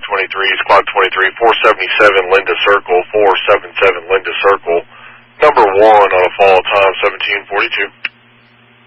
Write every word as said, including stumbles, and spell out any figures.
twenty-three, Squad twenty-three, four seventy-seven Linda Circle, four seventy-seven Linda Circle, number one on a fall time, seventeen forty-two.